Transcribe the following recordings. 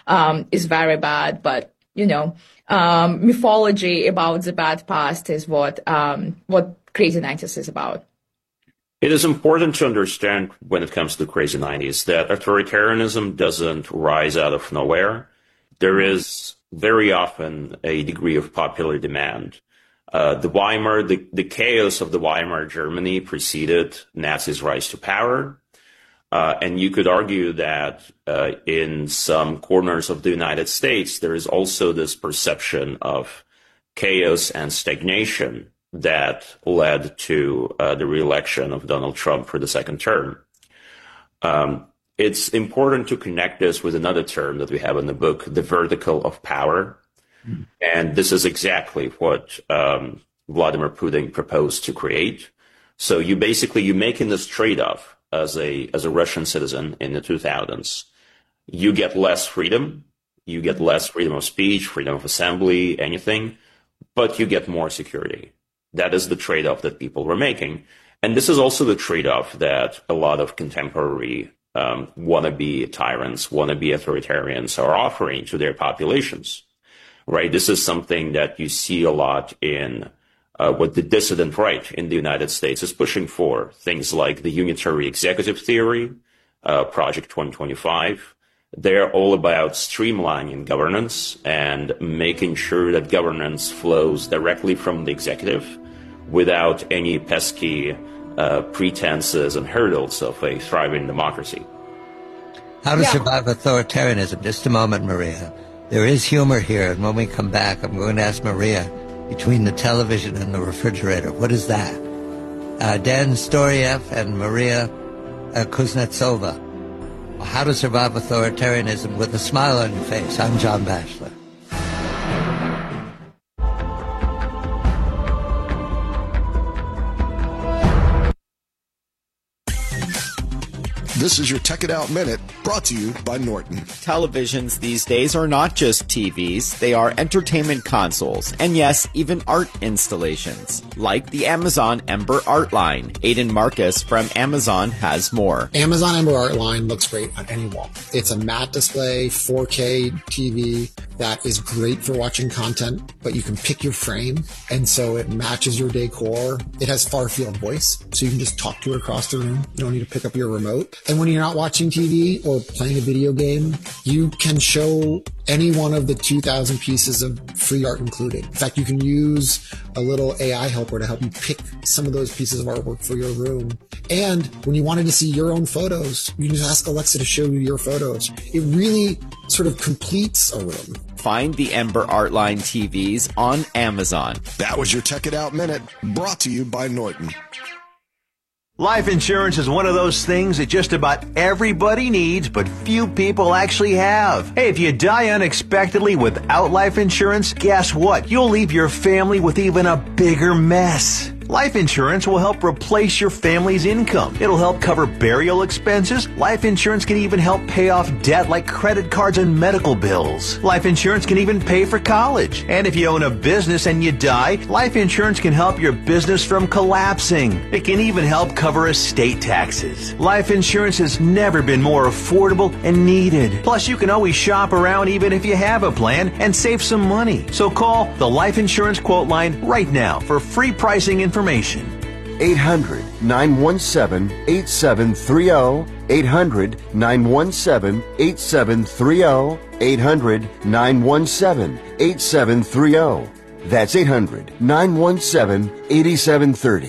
is very bad. But, mythology about the bad past is what Crazy 90s is about. It is important to understand when it comes to Crazy 90s that authoritarianism doesn't rise out of nowhere. There is very often a degree of popular demand. The chaos of the Weimar Germany preceded Nazis' rise to power. And you could argue that in some corners of the United States, there is also this perception of chaos and stagnation that led to the re-election of Donald Trump for the second term. It's important to connect this with another term that we have in the book, the vertical of power. And this is exactly what Vladimir Putin proposed to create. So you're making this trade-off as a Russian citizen in the 2000s. You get less freedom. You get less freedom of speech, freedom of assembly, anything, but you get more security. That is the trade-off that people were making. And this is also the trade-off that a lot of contemporary wannabe tyrants, wannabe authoritarians are offering to their populations, right? This is something that you see a lot in what the dissident right in the United States is pushing for, things like the unitary executive theory, Project 2025. They're all about streamlining governance and making sure that governance flows directly from the executive without any pesky pretenses and hurdles of a thriving democracy. How to survive authoritarianism. Just a moment, Maria. There is humor here, and when we come back, I'm going to ask Maria, between the television and the refrigerator, what is that? Dan Storyev and Maria Kuznetsova. How to survive authoritarianism with a smile on your face. I'm John Batchelor. This is your Tech It Out Minute, brought to you by Norton. Televisions these days are not just TVs, they are entertainment consoles, and yes, even art installations, like the Amazon Ember Art Line. Aidan Marcus from Amazon has more. Amazon Ember Art Line looks great on any wall. It's a matte display, 4K TV that is great for watching content, but you can pick your frame, and so it matches your decor. It has far-field voice, so you can just talk to it across the room. You don't need to pick up your remote. And when you're not watching TV or playing a video game, you can show any one of the 2,000 pieces of free art included. In fact, you can use a little AI helper to help you pick some of those pieces of artwork for your room. And when you wanted to see your own photos, you can just ask Alexa to show you your photos. It really sort of completes a room. Find the Ember Art Line TVs on Amazon. That was your Tech It Out Minute, brought to you by Norton. Life insurance is one of those things that just about everybody needs, but few people actually have. Hey, if you die unexpectedly without life insurance, guess what? You'll leave your family with even a bigger mess. Life insurance will help replace your family's income. It'll help cover burial expenses. Life insurance can even help pay off debt like credit cards and medical bills. Life insurance can even pay for college. And if you own a business and you die, life insurance can help your business from collapsing. It can even help cover estate taxes. Life insurance has never been more affordable and needed. Plus, you can always shop around even if you have a plan and save some money. So call the Life Insurance Quote Line right now for free pricing information. 800-917-8730. 800-917-8730. 800-917-8730. That's 800-917-8730.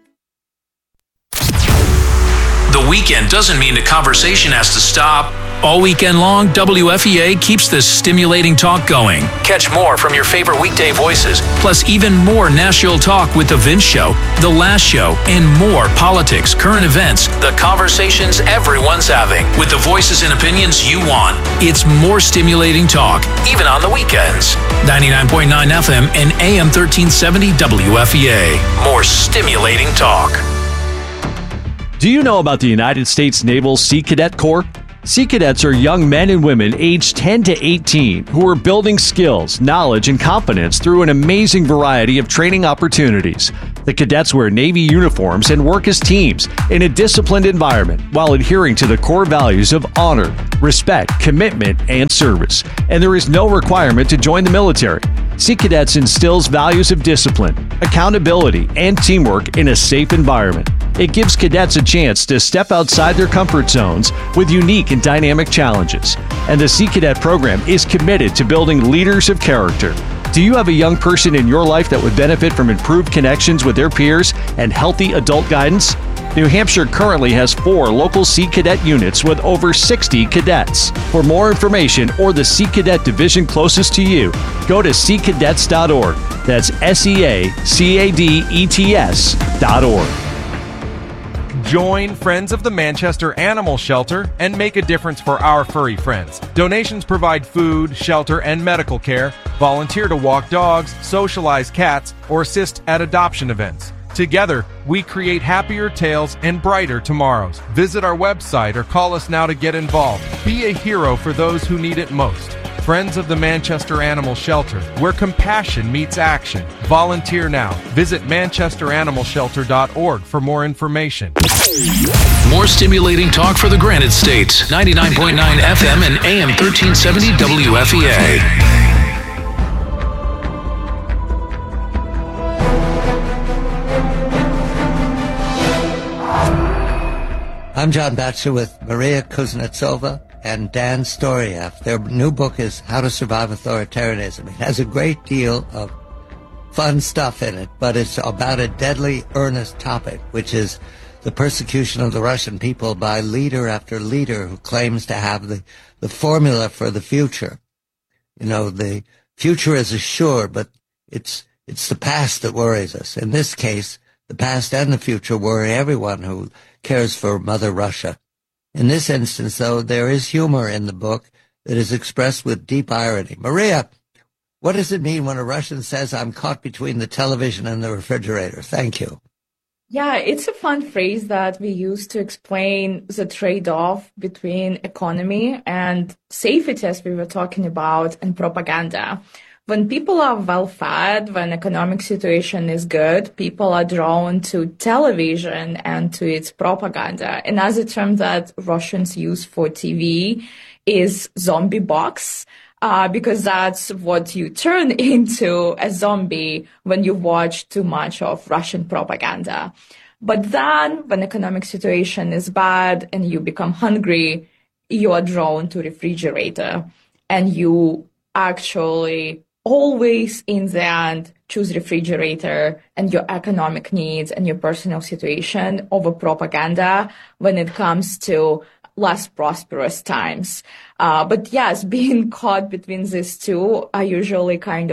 The weekend doesn't mean the conversation has to stop. All weekend long, WFEA keeps this stimulating talk going. Catch more from your favorite weekday voices, plus even more Nashville talk with The Vince Show, The Last Show, and more politics, current events, the conversations everyone's having, with the voices and opinions you want. It's more stimulating talk, even on the weekends. 99.9 FM and AM 1370 WFEA. More stimulating talk. Do you know about the United States Naval Sea Cadet Corps? Sea Cadets are young men and women aged 10 to 18 who are building skills, knowledge, and confidence through an amazing variety of training opportunities. The cadets wear Navy uniforms and work as teams in a disciplined environment while adhering to the core values of honor, respect, commitment, and service. And there is no requirement to join the military. Sea Cadets instills values of discipline, accountability, and teamwork in a safe environment. It gives cadets a chance to step outside their comfort zones with unique and dynamic challenges. And the Sea Cadet program is committed to building leaders of character. Do you have a young person in your life that would benefit from improved connections with their peers and healthy adult guidance? New Hampshire currently has 4 local Sea Cadet units with over 60 cadets. For more information or the Sea Cadet division closest to you, go to seacadets.org. That's SEACADETS.org. Join Friends of the Manchester Animal Shelter and make a difference for our furry friends. Donations provide food, shelter, and medical care. Volunteer to walk dogs, socialize cats, or assist at adoption events. Together, we create happier tales and brighter tomorrows. Visit our website or call us now to get involved. Be a hero for those who need it most. Friends of the Manchester Animal Shelter, where compassion meets action. Volunteer now. Visit manchesteranimalshelter.org for more information. More stimulating talk for the Granite States. 99.9 FM and AM 1370 WFEA. I'm John Batchelor with Maria Kuznetsova and Dan Storyev. Their new book is How to Survive Authoritarianism. It has a great deal of fun stuff in it, but it's about a deadly, earnest topic, which is the persecution of the Russian people by leader after leader who claims to have the formula for the future. You know, the future is assured, but it's the past that worries us. In this case, the past and the future worry everyone who cares for Mother Russia. In this instance, though, there is humor in the book that is expressed with deep irony. Maria, what does it mean when a Russian says, "I'm caught between the television and the refrigerator"? Thank you. Yeah, it's a fun phrase that we use to explain the trade-off between economy and safety, as we were talking about, and propaganda. When people are well-fed, when economic situation is good, people are drawn to television and to its propaganda. Another term that Russians use for TV is zombie box, because that's what you turn into, a zombie, when you watch too much of Russian propaganda. But then, when economic situation is bad and you become hungry, you are drawn to refrigerator, and you actually always in the end choose refrigerator and your economic needs and your personal situation over propaganda when it comes to less prosperous times. But yes, being caught between these two are usually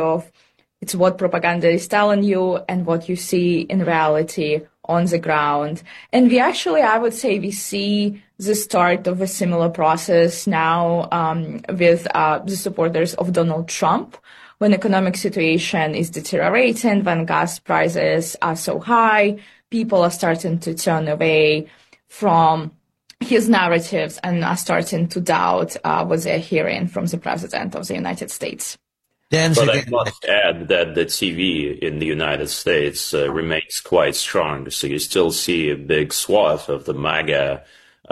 it's what propaganda is telling you and what you see in reality on the ground. And we actually, I would say, we see the start of a similar process now with the supporters of Donald Trump. When economic situation is deteriorating, when gas prices are so high, people are starting to turn away from his narratives and are starting to doubt what they're hearing from the President of the United States. But I must add that the TV in the United States remains quite strong. So you still see a big swath of the MAGA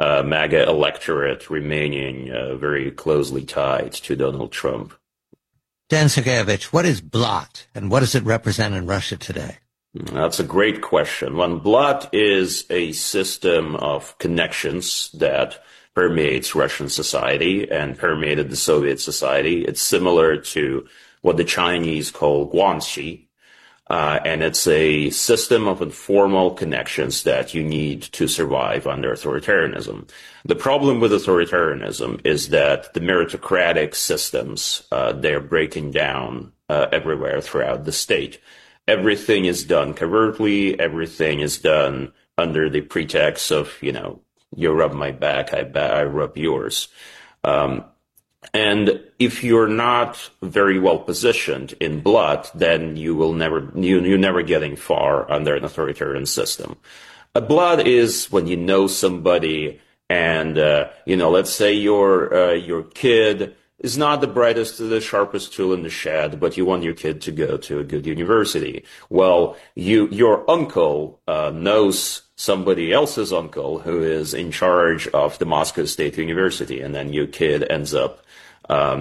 electorate remaining very closely tied to Donald Trump. Dan Sergeyevich, what is Blot, and what does it represent in Russia today? That's a great question. Blot is a system of connections that permeates Russian society and permeated the Soviet society. It's similar to what the Chinese call guanxi, and it's a system of informal connections that you need to survive under authoritarianism. The problem with authoritarianism is that the meritocratic systems, they're breaking down everywhere throughout the state. Everything is done covertly. Everything is done under the pretext of, you rub my back, I rub yours. And if you're not very well positioned in Blot, then you're never getting far under an authoritarian system. A Blot is when you know somebody and, let's say your kid is not the brightest or the sharpest tool in the shed, but you want your kid to go to a good university. Well, your uncle knows somebody else's uncle who is in charge of the Moscow State University, and then your kid ends up